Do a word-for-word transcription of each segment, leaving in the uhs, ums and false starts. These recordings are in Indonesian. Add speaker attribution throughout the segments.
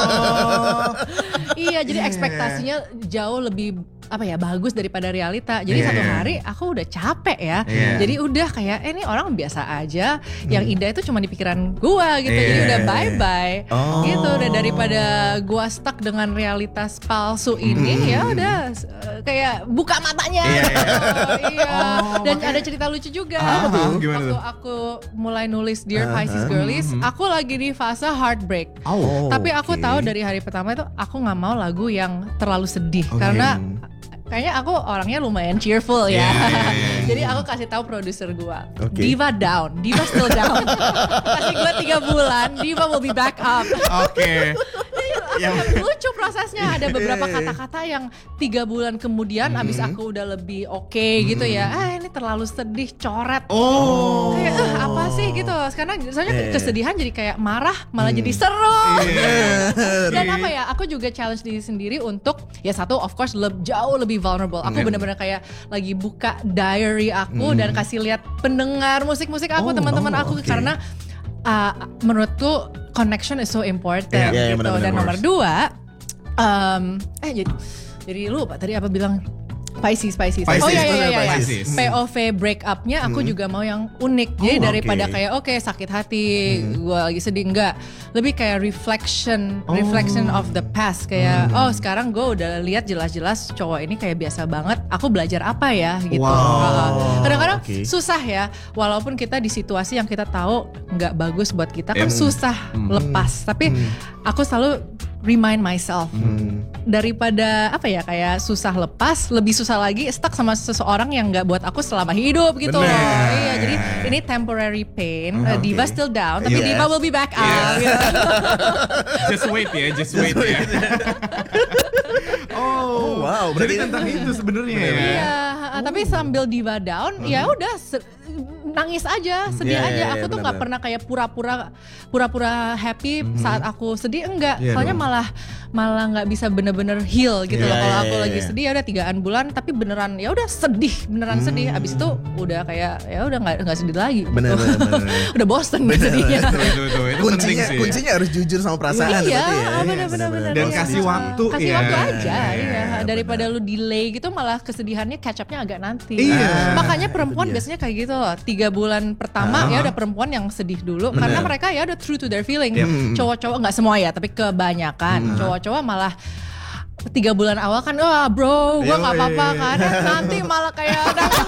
Speaker 1: Iya, jadi ekspektasinya jauh lebih apa ya bagus daripada realita. Jadi
Speaker 2: yeah.
Speaker 1: satu hari aku udah capek ya.
Speaker 2: Yeah.
Speaker 1: Jadi udah kayak eh, ini orang biasa aja. Yang indah itu cuma di pikiran gua gitu. Yeah. Jadi udah bye bye. Oh. Gitu udah daripada gua stuck dengan realitas palsu ini mm. ya udah uh, kayak buka matanya.
Speaker 2: Yeah, yeah.
Speaker 1: Oh, iya.
Speaker 2: Oh,
Speaker 1: Dan
Speaker 2: makanya...
Speaker 1: ada cerita lucu juga.
Speaker 2: Ah, betul. Gimana
Speaker 1: Waktu
Speaker 2: tuh?
Speaker 1: aku mulai nulis Dear
Speaker 2: uh,
Speaker 1: Pisces
Speaker 2: uh,
Speaker 1: Girlies,
Speaker 2: mm-hmm.
Speaker 1: aku lagi di fase heartbreak.
Speaker 2: Oh,
Speaker 1: Tapi aku
Speaker 2: okay.
Speaker 1: tahu dari hari pertama itu aku nggak mau lagu yang terlalu sedih
Speaker 2: okay.
Speaker 1: karena kayaknya aku orangnya lumayan cheerful ya.
Speaker 2: Yeah, yeah, yeah, yeah.
Speaker 1: Jadi aku kasih tahu produser gue,
Speaker 2: okay.
Speaker 1: Diva down, Diva still down. Kasih gue tiga bulan, Diva will be back up.
Speaker 2: Oke. Okay.
Speaker 1: Yang lucu prosesnya, ada beberapa kata-kata yang tiga bulan kemudian mm-hmm. abis aku udah lebih oke okay, mm-hmm. gitu ya. Ah ini terlalu sedih, coret.
Speaker 2: Oh.
Speaker 1: Kayak eh, apa sih gitu. Sekarang soalnya
Speaker 2: yeah.
Speaker 1: kesedihan jadi kayak marah malah mm. jadi seru. Yeah. Dan apa ya? Aku juga challenge diri sendiri untuk ya satu of course le- jauh lebih vulnerable. Aku yeah. benar-benar kayak lagi buka diary aku mm. dan kasih lihat pendengar musik-musik aku, oh, teman-teman oh, aku okay. karena uh, menurutku connection is so important yeah, yeah, gitu. Bener, bener, dan nomor dua, um, eh jadi jadi lupa tadi apa bilang Pisces, Pisces.
Speaker 2: Pisces.
Speaker 1: Oh iya iya iya.
Speaker 2: iya.
Speaker 1: P O V break up-nya aku hmm. juga mau yang unik. Jadi
Speaker 2: oh,
Speaker 1: daripada
Speaker 2: okay.
Speaker 1: kayak oke okay, sakit hati, hmm. gue lagi sedih enggak. Lebih kayak reflection, oh. reflection of the past. Kayak hmm. oh sekarang gue udah lihat jelas-jelas cowok ini kayak biasa banget. Aku belajar apa ya gitu.
Speaker 2: Wow.
Speaker 1: Kadang-kadang
Speaker 2: okay.
Speaker 1: susah ya. Walaupun kita di situasi yang kita tahu nggak bagus buat kita kan
Speaker 2: hmm.
Speaker 1: susah hmm. lepas. Tapi hmm. aku selalu remind myself hmm. daripada apa ya kayak susah lepas, lebih susah lagi stuck sama seseorang yang nggak buat aku selama hidup gitu loh. Iya, jadi ini temporary pain. Uh,
Speaker 2: okay.
Speaker 1: Diva still down, tapi yeah. Diva will be back up. Yeah. Gitu.
Speaker 2: Just wait ya, just wait, just wait ya. oh, wow, berarti tentang itu sebenarnya ya.
Speaker 1: Iya, oh. tapi sambil Diva down, uh-huh. ya udah se- nangis aja, sedih yeah, aja.
Speaker 2: Yeah,
Speaker 1: aku
Speaker 2: yeah,
Speaker 1: tuh nggak pernah kayak pura-pura pura-pura happy mm-hmm. saat aku sedih, enggak. Yeah, soalnya dong. malah malah nggak bisa bener-bener heal gitu yeah, loh. Kalau yeah, aku yeah, lagi yeah. sedih ya udah tigaan bulan, tapi beneran ya udah sedih, beneran mm. sedih. Abis itu udah kayak ya udah nggak nggak sedih lagi.
Speaker 2: Bener,
Speaker 1: gitu.
Speaker 2: bener, bener.
Speaker 1: Udah bosen sedihnya.
Speaker 3: Kuncinya kuncinya harus jujur sama perasaan.
Speaker 1: Iya,
Speaker 3: ya.
Speaker 1: bener-bener.
Speaker 2: Dan ya, kasih waktu.
Speaker 1: Kasih
Speaker 2: ya.
Speaker 1: waktu aja, iya. Daripada lu delay gitu malah kesedihannya catch up-nya agak nanti.
Speaker 2: Iya.
Speaker 1: Makanya perempuan biasanya kayak gitu loh. Tiga bulan pertama uh-huh. ya udah perempuan yang sedih dulu. Bener. Karena mereka ya udah true to their feeling. Yep. Cowok-cowok nggak semua ya, tapi kebanyakan hmm. cowok-cowok malah tiga bulan awal kan, wah bro, gue nggak apa-apa kan. Nanti malah kayak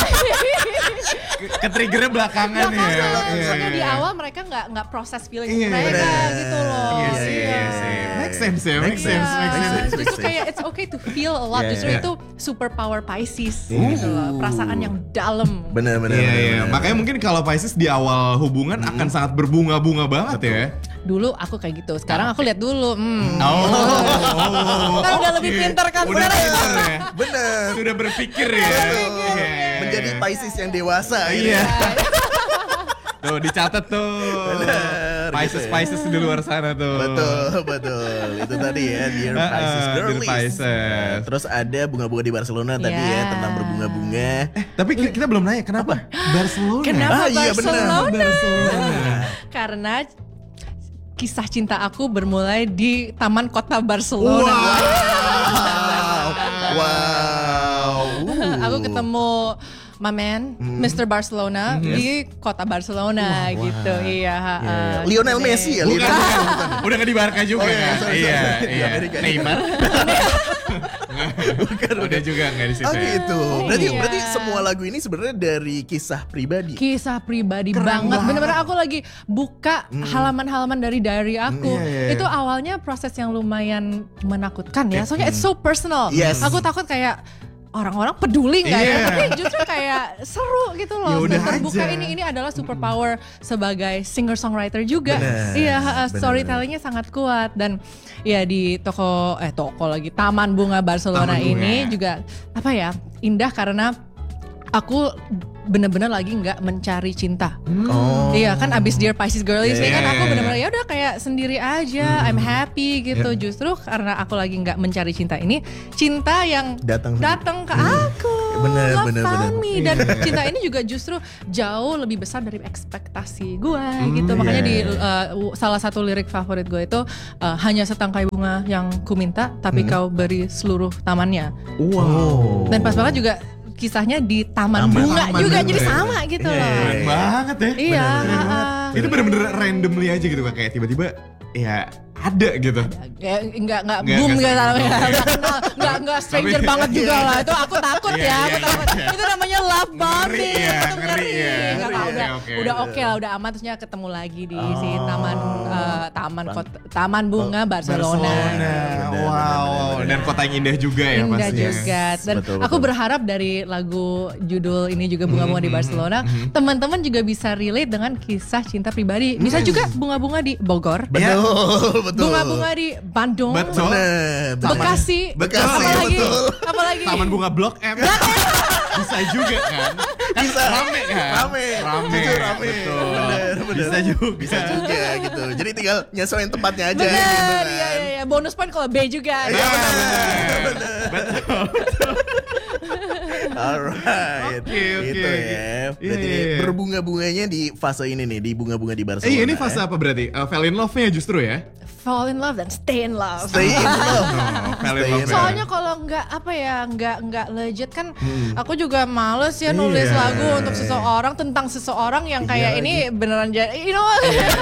Speaker 2: ke-triggernya belakangan, belakangan ya.
Speaker 1: Soalnya yeah. di awal mereka nggak nggak proses feeling yeah. mereka gitu loh.
Speaker 2: Iya sih, iya sih. Make sense ya, make sense, make sense.
Speaker 1: Justru kayak it's okay to feel a lot. Yeah, Justru yeah. itu superpower Pisces
Speaker 2: uh.
Speaker 1: gitu loh. Perasaan yang dalam.
Speaker 3: Benar-benar.
Speaker 2: Iya, iya. Makanya mungkin kalau Pisces di awal hubungan hmm. akan sangat berbunga-bunga banget Betul. ya.
Speaker 1: Dulu aku kayak gitu. Sekarang aku lihat dulu. Hmm.
Speaker 2: Oh. oh.
Speaker 1: Kan udah lebih pintar kan.
Speaker 2: Udah pintar ya.
Speaker 3: Bener.
Speaker 2: Sudah berpikir ya.
Speaker 3: yeah. Menjadi Pisces yang dewasa.
Speaker 2: Iya. Tuh dicatat tuh.
Speaker 3: Bener.
Speaker 2: Pisces
Speaker 3: gitu ya.
Speaker 2: Pisces di luar sana tuh.
Speaker 3: Betul betul. Itu tadi ya Dear uh, Pisces Girlies.
Speaker 2: Dear Pisces.
Speaker 3: Terus ada bunga-bunga di Barcelona yeah. tadi ya tentang berbunga-bunga.
Speaker 2: Eh tapi kita, kita belum nanya kenapa Barcelona?
Speaker 1: Kenapa
Speaker 3: ah, iya,
Speaker 1: Barcelona?
Speaker 2: Barcelona?
Speaker 1: Karena kisah cinta aku bermulai di Taman Kota Barcelona.
Speaker 3: Wow. wow.
Speaker 1: Uh. Aku ketemu my man, mm. mister Barcelona mm. di kota Barcelona wow, gitu. Wow. Iya,
Speaker 3: yeah, yeah. Lionel gitu Messi ya,
Speaker 2: Lionel Messi. Udah ke di Barca juga. Oh, iya, sorry,
Speaker 3: iya,
Speaker 2: sorry. iya. Neymar. Bukan, udah juga enggak di situ.
Speaker 3: Oh gitu. Berarti
Speaker 1: iya.
Speaker 3: berarti semua lagu ini sebenarnya dari kisah pribadi.
Speaker 1: Kisah pribadi Keren banget. Bener-bener aku lagi buka hmm. halaman-halaman dari diary aku.
Speaker 3: Hmm, iya, iya.
Speaker 1: Itu awalnya proses yang lumayan menakutkan ya. Soalnya hmm. it's so personal.
Speaker 3: Yes.
Speaker 1: Aku takut kayak orang-orang peduli nggak
Speaker 2: yeah.
Speaker 1: ya, tapi justru kayak seru gitu loh.
Speaker 2: Yaudah
Speaker 1: terbuka
Speaker 2: aja.
Speaker 1: ini ini adalah superpower sebagai singer songwriter juga.
Speaker 3: Bener,
Speaker 1: iya, uh, storytellingnya sangat kuat dan ya di toko eh toko lagi Taman Bunga Barcelona
Speaker 2: Taman Bunga.
Speaker 1: ini juga apa ya indah karena aku bener-bener lagi nggak mencari cinta.
Speaker 3: Oh.
Speaker 1: Iya kan abis Dear Pisces Girlies
Speaker 2: yeah,
Speaker 1: kan aku
Speaker 2: yeah,
Speaker 1: bener-bener ya udah kayak sendiri aja, hmm. I'm happy gitu. Yeah. Justru karena aku lagi nggak mencari cinta ini, cinta yang
Speaker 3: datang
Speaker 1: datang ke hmm. aku.
Speaker 3: Bener,
Speaker 1: love
Speaker 3: bener,
Speaker 1: found
Speaker 3: bener.
Speaker 1: me. Dan cinta ini juga justru jauh lebih besar dari ekspektasi gue gitu.
Speaker 3: iya.
Speaker 1: Makanya di uh, salah satu lirik favorit gue itu uh, hanya setangkai bunga yang ku minta, tapi kau beri seluruh tamannya.
Speaker 2: Wow.
Speaker 1: Dan pas banget juga kisahnya di taman,
Speaker 3: Taman.
Speaker 1: bunga
Speaker 2: Taman
Speaker 1: juga
Speaker 2: bunga.
Speaker 1: jadi sama gitu
Speaker 3: Iya,
Speaker 1: loh.
Speaker 2: Keren banget ya.
Speaker 1: Iya.
Speaker 2: Keren banget.
Speaker 1: uh,
Speaker 2: Itu bener-bener randomly aja gitu Kak. Kayak tiba-tiba ya ada gitu.
Speaker 1: Ya, enggak enggak
Speaker 2: Nggak,
Speaker 1: boom
Speaker 2: nggak
Speaker 1: enggak
Speaker 2: sama.
Speaker 1: enggak kenal, enggak enggak stranger
Speaker 2: Tapi-
Speaker 1: banget juga lah. Itu aku takut
Speaker 2: Iya,
Speaker 1: ya, aku
Speaker 2: iya,
Speaker 1: takut.
Speaker 2: iya.
Speaker 1: Itu namanya love bombing.
Speaker 2: Ngeri ya,
Speaker 1: Itu
Speaker 2: ngeri
Speaker 1: ngeri.
Speaker 2: ya.
Speaker 1: Enggak
Speaker 2: Ngeri
Speaker 1: apa,
Speaker 2: ya,
Speaker 1: udah
Speaker 2: oke.
Speaker 1: udah oke lah, udah aman terusnya ketemu lagi di si
Speaker 3: Oh.
Speaker 1: taman eh, taman
Speaker 3: Bang-
Speaker 1: kota, taman bunga Barcelona.
Speaker 2: Barcelona.
Speaker 3: Bener,
Speaker 2: Wow.
Speaker 3: bener,
Speaker 2: Dan kota yang indah juga ya
Speaker 1: Indah
Speaker 2: pastinya.
Speaker 1: juga. Dan
Speaker 3: Betul,
Speaker 1: aku
Speaker 3: betul.
Speaker 1: berharap dari lagu judul ini juga bunga-bunga di Barcelona, teman-teman juga bisa relate dengan kisah cinta pribadi. Bisa juga bunga-bunga di Bogor,
Speaker 3: Betul, betul.
Speaker 1: bunga-bunga di Bandung,
Speaker 2: Betul.
Speaker 3: Bener, bener.
Speaker 1: Bekasi,
Speaker 3: Bekasi,
Speaker 1: apalagi,
Speaker 3: betul.
Speaker 1: apalagi.
Speaker 2: Taman bunga Blok M. Bisa juga kan? Kan
Speaker 3: Bisa.
Speaker 2: rame kan?
Speaker 3: Rame.
Speaker 2: Rame.
Speaker 3: Jujur rame.
Speaker 2: Betul.
Speaker 3: Bener, bener.
Speaker 2: Bisa juga.
Speaker 3: Bisa juga gitu. Jadi tinggal nyesuaiin tempatnya aja
Speaker 1: Bener,
Speaker 3: gitu kan.
Speaker 1: iya, iya, iya. Bonus point kalau B juga.
Speaker 2: Nah, bener. Betul.
Speaker 3: Alright.
Speaker 2: Oke, oke.
Speaker 3: Gitu ya.
Speaker 2: Iya,
Speaker 3: Berarti
Speaker 2: iya, iya.
Speaker 3: berbunga-bunganya di fase ini nih, di bunga-bunga di Barcelona.
Speaker 2: Eh ini fase
Speaker 3: ya.
Speaker 2: apa berarti? Uh, fall in love-nya justru ya?
Speaker 1: Fall in love dan stay in love.
Speaker 3: Stay in love.
Speaker 2: Oh, fall in
Speaker 3: Stay
Speaker 2: love
Speaker 3: in
Speaker 2: ya.
Speaker 1: Soalnya kalau nggak apa ya, nggak nggak legit kan, aku juga males ya nulis
Speaker 2: Iya.
Speaker 1: lagu untuk seseorang tentang seseorang yang kayak
Speaker 3: Iya,
Speaker 1: ini beneran jadi, you know,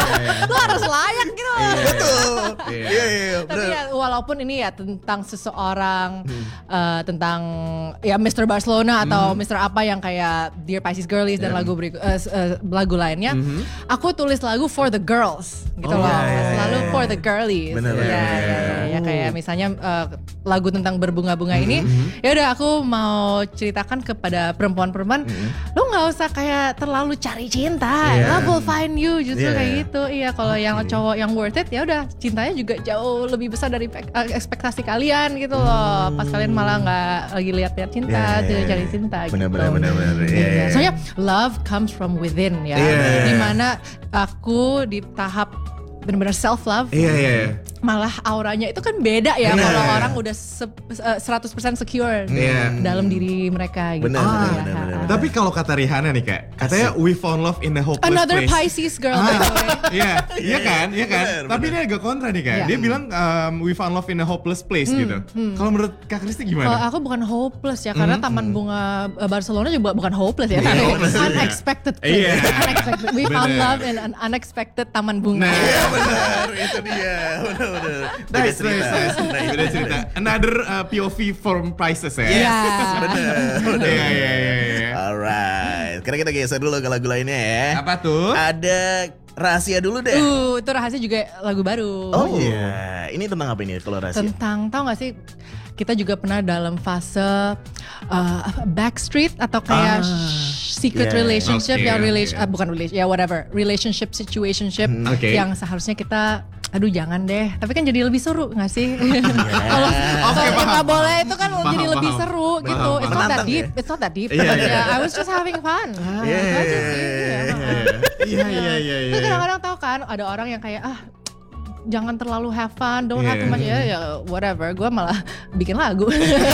Speaker 1: lu harus layak gitu.
Speaker 3: Betul.
Speaker 2: Iya.
Speaker 3: Iya, iya, iya.
Speaker 1: Tapi
Speaker 3: bener.
Speaker 1: ya walaupun ini ya tentang seseorang, eh, tentang ya mister Barcelona atau mister apa yang kayak Dear Pisces Girlies dan lagu beriku- eh, eh, lagu lainnya, aku tulis lagu for the girls gitu
Speaker 3: Oh,
Speaker 1: loh,
Speaker 3: iya, iya,
Speaker 1: selalu
Speaker 3: iya.
Speaker 1: for the girlies.
Speaker 3: Bener,
Speaker 1: ya,
Speaker 3: bener,
Speaker 1: ya,
Speaker 3: bener.
Speaker 1: ya, ya, kayak misalnya eh, lagu tentang berbunga-bunga ini, ya udah aku mau ceritakan kepada perempuan-perempuan, lu nggak usah kayak terlalu cari cinta,
Speaker 2: Iya.
Speaker 1: love will find you, justru
Speaker 3: Iya.
Speaker 1: kayak gitu. Iya, kalau yang cowok yang worth it ya udah cintanya juga jauh lebih besar dari pe- eh, ekspektasi kalian gitu loh. Pas kalian malah nggak lagi lihat-lihat cinta,
Speaker 3: Iya, iya,
Speaker 1: tidak
Speaker 3: iya.
Speaker 1: cari cinta
Speaker 3: Bener,
Speaker 1: gitu.
Speaker 3: bener, bener, bener. Iya,
Speaker 1: Iya.
Speaker 3: iya.
Speaker 1: Soalnya love comes from within ya.
Speaker 2: Iya.
Speaker 1: Dimana aku di tahap benar-benar self love,
Speaker 2: Iya, iya, iya.
Speaker 1: malah auranya itu kan beda ya
Speaker 3: Bener.
Speaker 1: kalau orang udah se- eh, seratus persen secure
Speaker 2: Iya.
Speaker 1: dalam diri mereka gitu.
Speaker 3: Bener,
Speaker 2: bener,
Speaker 1: Ya.
Speaker 3: bener, bener, bener.
Speaker 2: Tapi kalau kata Rihanna nih Kak, katanya we found love in a hopeless
Speaker 1: Another
Speaker 2: place.
Speaker 1: Pisces girl by the way.
Speaker 2: Iya, iya kan, iya kan.
Speaker 3: Bener,
Speaker 2: Tapi ini agak kontra nih Kak.
Speaker 1: Iya.
Speaker 2: Dia bilang um, we found love in a hopeless place gitu. Kalau menurut Kak Kristi
Speaker 1: Kalau
Speaker 2: gimana?
Speaker 1: aku bukan hopeless ya, karena Taman Bunga eh, Barcelona juga bukan hopeless ya,
Speaker 2: Iya,
Speaker 1: tapi
Speaker 2: hopeless juga.
Speaker 1: unexpected place.
Speaker 2: Iya.
Speaker 1: Unexpected. We found
Speaker 2: Bener.
Speaker 1: love in an unexpected Taman Bunga.
Speaker 2: Nah.
Speaker 3: Iya, benar. Itu dia. Bener, bener. Beda
Speaker 2: Nice,
Speaker 3: cerita.
Speaker 2: nice, nice. Beda cerita. Another uh, P O V from Prices ya.
Speaker 1: Iya.
Speaker 3: Bener, bener.
Speaker 2: Iya, iya, iya, iya.
Speaker 3: Alright. Sekarang kita geser dulu ke lagu lainnya ya.
Speaker 2: Apa tuh?
Speaker 3: Ada rahasia dulu deh.
Speaker 1: Uh, itu rahasia juga lagu baru.
Speaker 3: Oh iya. Ini tentang apa ini kalau rahasia?
Speaker 1: Tentang, tahu gak sih, kita juga pernah dalam fase uh, apa, backstreet atau kayak
Speaker 3: Ah,
Speaker 1: sh- secret
Speaker 3: yeah.
Speaker 1: relationship,
Speaker 2: Oke,
Speaker 1: yang relation,
Speaker 2: oke.
Speaker 1: uh, bukan relation, ya whatever, relationship situationship
Speaker 2: Oke.
Speaker 1: yang seharusnya kita, aduh jangan deh, tapi kan jadi lebih seru gak sih? Kalau
Speaker 2: Oke,
Speaker 1: kalau
Speaker 2: paham.
Speaker 1: nggak boleh itu kan
Speaker 2: Paham,
Speaker 1: jadi lebih
Speaker 2: paham.
Speaker 1: seru
Speaker 2: Paham,
Speaker 1: gitu. It's
Speaker 2: paham.
Speaker 1: not that
Speaker 3: Menantang
Speaker 1: deep,
Speaker 3: ya?
Speaker 1: it's not that deep.
Speaker 2: Iya,
Speaker 1: But
Speaker 2: iya.
Speaker 1: yeah, I was just having fun.
Speaker 3: Iya,
Speaker 1: Itu aja
Speaker 3: iya,
Speaker 1: sih,
Speaker 3: iya,
Speaker 1: iya.
Speaker 2: Iya, iya, iya, iya.
Speaker 1: Itu kadang-kadang tau kan ada orang yang kayak ah jangan terlalu have fun, don't have
Speaker 2: Iya.
Speaker 1: too much ya, ya whatever. Gue malah bikin lagu.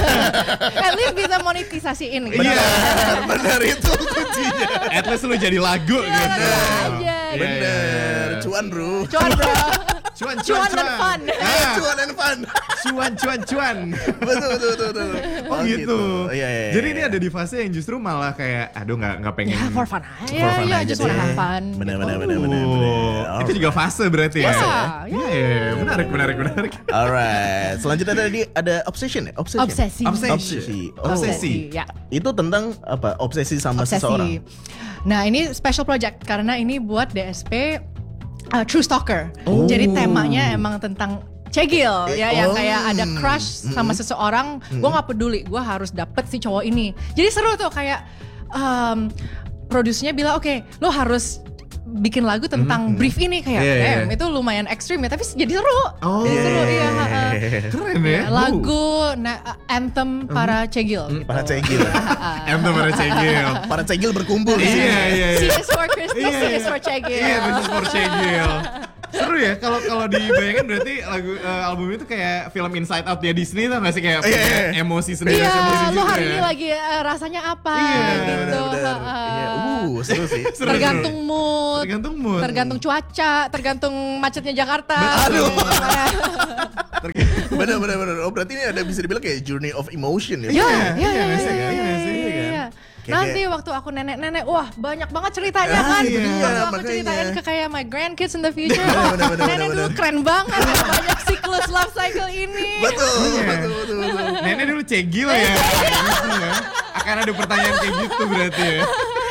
Speaker 1: At least bisa monetisasiin gitu.
Speaker 2: Iya.
Speaker 3: Benar, benar itu kuncinya.
Speaker 2: At least lu jadi lagu
Speaker 1: Iya,
Speaker 2: gitu.
Speaker 1: lagu aja.
Speaker 2: Iya,
Speaker 1: gitu.
Speaker 2: iya,
Speaker 3: Bener.
Speaker 2: iya.
Speaker 3: Cuan bro.
Speaker 1: Cuan bro.
Speaker 2: Cuan,
Speaker 1: Cuan dan fun.
Speaker 2: Ah,
Speaker 3: Cuan and fun.
Speaker 2: cuan, cuan, cuan.
Speaker 3: betul, betul, betul, betul.
Speaker 2: Oh gitu.
Speaker 3: Iya, iya,
Speaker 2: Jadi
Speaker 3: iya.
Speaker 2: ini ada di fase yang justru malah kayak, aduh nggak nggak pengen.
Speaker 1: Ya for fun aja.
Speaker 3: For fun
Speaker 1: ya
Speaker 3: aja
Speaker 1: just
Speaker 3: sih.
Speaker 1: wanna have fun.
Speaker 3: Bener,
Speaker 1: gitu.
Speaker 3: bener, bener, bener,
Speaker 2: Oh,
Speaker 3: bener.
Speaker 2: itu juga fase berarti ya.
Speaker 1: Iya,
Speaker 2: Iya, iya, menarik, menarik, menarik.
Speaker 3: Alright. Selanjutnya tadi ada obsession ya? Obsession.
Speaker 1: Obsesi.
Speaker 2: Obsession.
Speaker 3: Obsesi. Oh.
Speaker 2: Obsesi.
Speaker 1: Ya.
Speaker 3: Itu tentang apa? Obsesi sama
Speaker 1: Obsesi.
Speaker 3: seseorang.
Speaker 1: Nah ini special project karena ini buat D S P uh, True Stalker.
Speaker 3: Oh.
Speaker 1: Jadi temanya emang tentang cegil ya, yang
Speaker 3: Oh.
Speaker 1: kayak ada crush sama seseorang. Gue nggak peduli, gue harus dapet si cowok ini. Jadi seru tuh kayak um, produsernya bilang oke, lo harus bikin lagu tentang brief ini kayak,
Speaker 2: Iya, iya.
Speaker 1: damn, itu lumayan ekstrim ya, tapi jadi seru.
Speaker 2: Oh,
Speaker 1: Jadi seru iya. ha, ha.
Speaker 2: keren ya.
Speaker 1: Ya, lagu na- anthem para cegil. gitu.
Speaker 3: Para cegil.
Speaker 2: Anthem para cegil.
Speaker 3: Para cegil berkumpul di
Speaker 2: Iya,
Speaker 3: sini.
Speaker 2: iya,
Speaker 1: C
Speaker 2: iya.
Speaker 1: is for Crystal,
Speaker 2: Iya,
Speaker 1: C is for cegil.
Speaker 2: Iya, this is for cegil. Seru ya kalau kalau dibayangin berarti lagu uh, album itu kayak film Inside Out ya Disney tuh nggak sih kayak
Speaker 3: Iya,
Speaker 2: punya
Speaker 3: iya.
Speaker 2: emosi sendiri
Speaker 1: Iya,
Speaker 2: sendiri
Speaker 1: lu
Speaker 2: juga
Speaker 1: hari
Speaker 2: ya.
Speaker 1: ini lagi eh, rasanya apa
Speaker 2: Iya,
Speaker 1: gitu.
Speaker 3: Benar-benar.
Speaker 1: Ha-ha.
Speaker 3: Iya, uh, seru sih.
Speaker 2: Seru,
Speaker 1: Tergantung
Speaker 2: seru.
Speaker 1: mood,
Speaker 2: Tergantung mood.
Speaker 1: tergantung cuaca, tergantung macetnya Jakarta.
Speaker 3: Aduh.
Speaker 2: Tergantung-
Speaker 3: Bener bener bener. Oh berarti ini ada bisa dibilang kayak journey of emotion ya.
Speaker 1: Iya,
Speaker 2: Iya,
Speaker 1: iya, iya,
Speaker 2: iya,
Speaker 1: iya,
Speaker 2: iya,
Speaker 1: iya,
Speaker 2: iya,
Speaker 1: iya,
Speaker 3: iya,
Speaker 1: iya.
Speaker 3: Kayak-
Speaker 1: Nanti waktu aku nenek-nenek, wah banyak banget ceritanya
Speaker 3: Ah,
Speaker 1: kan.
Speaker 3: itu dia,
Speaker 1: Waktu aku
Speaker 3: makanya.
Speaker 1: ceritain ke kayak my grandkids in the future.
Speaker 3: Bener,
Speaker 1: Wah,
Speaker 3: bener, bener,
Speaker 1: nenek
Speaker 3: bener,
Speaker 1: dulu
Speaker 3: bener.
Speaker 1: keren banget, ada banyak siklus love cycle ini.
Speaker 3: Betul,
Speaker 2: Iya.
Speaker 3: betul, betul, betul.
Speaker 2: Nenek dulu cegi lah ya. Gitu ya. Akan ada pertanyaan kayak gitu berarti ya.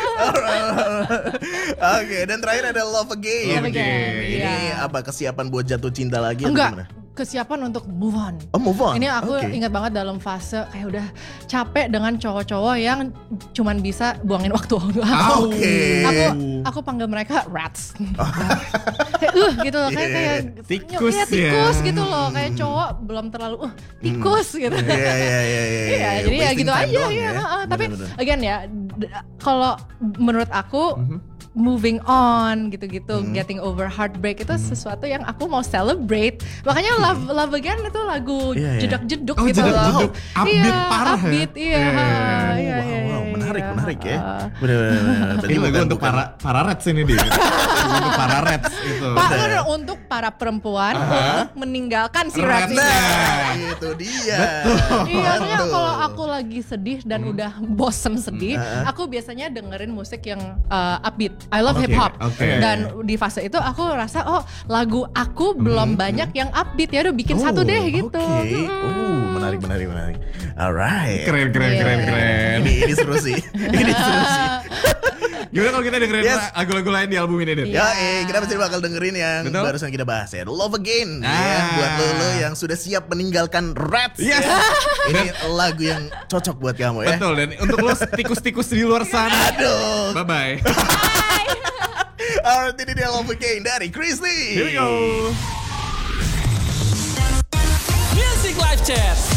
Speaker 3: Oke, dan terakhir ada Love Again.
Speaker 1: Love Again,
Speaker 3: Ini
Speaker 1: iya.
Speaker 3: apa kesiapan buat jatuh cinta lagi atau
Speaker 1: Enggak,
Speaker 3: gimana?
Speaker 1: kesiapan untuk move on.
Speaker 3: Oh, move on.
Speaker 1: Ini aku
Speaker 3: Oke.
Speaker 1: ingat banget dalam fase kayak udah capek dengan cowok-cowok yang cuman bisa buangin waktu aku.
Speaker 2: Au.
Speaker 3: Oke.
Speaker 1: Aku aku panggil mereka rats. Kayak uh gitu loh, kayak
Speaker 3: Iya,
Speaker 1: kayak
Speaker 2: tikus
Speaker 1: iya, tikus
Speaker 2: ya.
Speaker 1: gitu loh, kayak cowok belum terlalu uh tikus gitu.
Speaker 3: Iya, iya, iya, iya.
Speaker 1: Iya, jadi ya
Speaker 3: Wasting
Speaker 1: gitu
Speaker 3: time
Speaker 1: aja
Speaker 3: doang
Speaker 1: ya.
Speaker 3: ya.
Speaker 1: heeh. Tapi
Speaker 3: Bener-bener.
Speaker 1: again ya, d- kalau menurut aku
Speaker 2: Mhm.
Speaker 1: moving on gitu-gitu,
Speaker 3: Hmm.
Speaker 1: getting over heartbreak itu sesuatu yang aku mau celebrate. Makanya Love Love Again itu lagu
Speaker 3: Iya, iya.
Speaker 1: jedak-jeduk
Speaker 2: Oh,
Speaker 1: gitu loh.
Speaker 2: jedak-jeduk. Upbeat
Speaker 1: Iya,
Speaker 2: parah ya?
Speaker 1: upbeat, iya.
Speaker 2: Iya, iya, iya.
Speaker 1: iya,
Speaker 3: Wow,
Speaker 1: iya,
Speaker 3: wow,
Speaker 1: iya,
Speaker 3: menarik,
Speaker 1: iya.
Speaker 3: menarik ya.
Speaker 1: Ah.
Speaker 3: Bener-bener. Berarti
Speaker 2: Ini lagu
Speaker 3: bukan-
Speaker 2: untuk
Speaker 3: bukan-
Speaker 2: para para Reds ini dia. Lagu untuk para Reds itu.
Speaker 1: Pak, no, no, untuk para perempuan
Speaker 2: Aha.
Speaker 1: untuk meninggalkan si
Speaker 2: Rats.
Speaker 1: rats ini.
Speaker 3: Nah, itu dia.
Speaker 1: Iya, maksudnya
Speaker 3: Betul.
Speaker 1: kalau aku lagi sedih dan udah bosen sedih,
Speaker 3: Hmm.
Speaker 1: aku biasanya dengerin musik yang uh, upbeat. I love
Speaker 2: Oke,
Speaker 1: hip hop.
Speaker 2: oke.
Speaker 1: Dan di fase itu aku rasa oh lagu aku belum banyak yang upbeat, ya udah bikin satu deh gitu.
Speaker 3: Hmm. Oke.
Speaker 1: Mm-mm.
Speaker 3: Oh, menarik, menarik, menarik. Alright.
Speaker 2: Keren keren
Speaker 1: Iya.
Speaker 2: keren keren.
Speaker 3: Ini ini seru sih. Ini seru sih.
Speaker 2: Gimana kalau kita dengerin
Speaker 3: Yes.
Speaker 2: lagu-lagu lain di album ini, Den?
Speaker 1: Iya.
Speaker 3: Ya, eh, kita pasti bakal dengerin yang
Speaker 2: Betul.
Speaker 3: barusan kita bahas ya. Love Again ya,
Speaker 2: Ah.
Speaker 3: buat lo, lo yang sudah siap meninggalkan Rats.
Speaker 2: Yes.
Speaker 3: ya. Ini lagu yang cocok buat kamu ya.
Speaker 2: Betul, dan untuk lo tikus-tikus di luar sana.
Speaker 3: Aduh.
Speaker 2: Bye bye.
Speaker 3: Alright, ini dia Love Again dari Christy.
Speaker 2: Here we go.
Speaker 4: Music Live Chat.